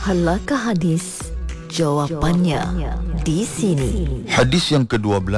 Halakah hadis? Jawapannya di sini. Hadis yang ke-12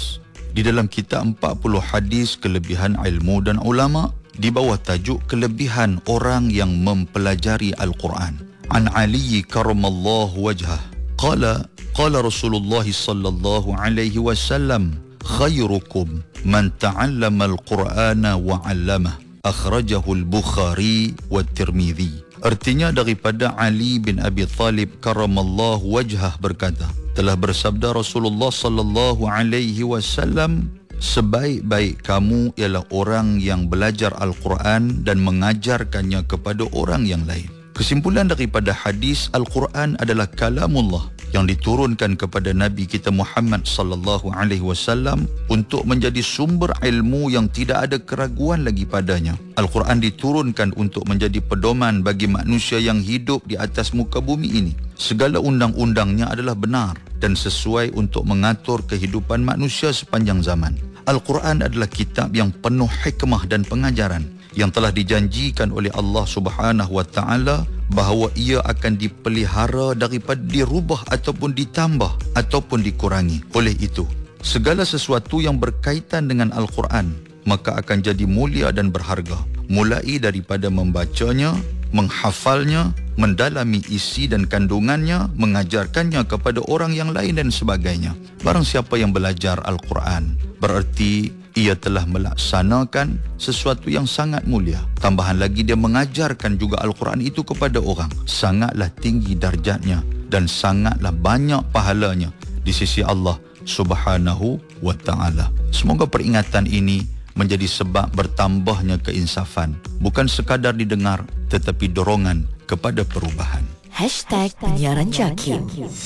di dalam kitab 40 hadis kelebihan ilmu dan ulama di bawah tajuk kelebihan orang yang mempelajari Al-Quran. An Ali karramallahu wajhah qala Rasulullah sallallahu alaihi wasallam khairukum man ta'allama al-Qur'ana wa 'allamah. Akhrajahu al-Bukhari wa Tirmidzi. Artinya daripada Ali bin Abi Talib karramallahu wajhah berkata, telah bersabda Rasulullah sallallahu alaihi wasallam, sebaik-baik kamu ialah orang yang belajar Al-Quran dan mengajarkannya kepada orang yang lain. Kesimpulan daripada hadis, Al-Quran adalah kalamullah yang diturunkan kepada Nabi kita Muhammad sallallahu alaihi wasallam untuk menjadi sumber ilmu yang tidak ada keraguan lagi padanya. Al-Quran diturunkan untuk menjadi pedoman bagi manusia yang hidup di atas muka bumi ini. Segala undang-undangnya adalah benar dan sesuai untuk mengatur kehidupan manusia sepanjang zaman. Al-Quran adalah kitab yang penuh hikmah dan pengajaran yang telah dijanjikan oleh Allah Subhanahu wa taala bahawa ia akan dipelihara daripada dirubah ataupun ditambah ataupun dikurangi. Oleh itu, segala sesuatu yang berkaitan dengan Al-Quran maka akan jadi mulia dan berharga, mulai daripada membacanya, menghafalnya, mendalami isi dan kandungannya, mengajarkannya kepada orang yang lain dan sebagainya. Barang siapa yang belajar Al-Quran, berarti ia telah melaksanakan sesuatu yang sangat mulia. Tambahan lagi, dia mengajarkan juga Al-Quran itu kepada orang. Sangatlah tinggi darjatnya dan sangatlah banyak pahalanya di sisi Allah Subhanahu wa ta'ala. Semoga peringatan ini menjadi sebab bertambahnya keinsafan. Bukan sekadar didengar, tetapi dorongan kepada perubahan. #penyiaran Jakim.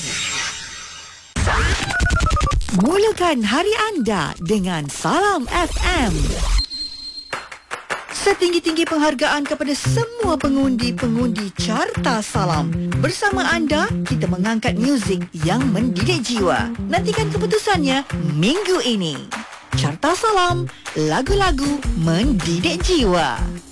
Mulakan hari anda dengan Salam FM. Setinggi-tinggi penghargaan kepada semua pengundi-pengundi Carta Salam. Bersama anda, kita mengangkat muzik yang mendidik jiwa. Nantikan keputusannya minggu ini. Carta Salam, lagu-lagu mendidik jiwa.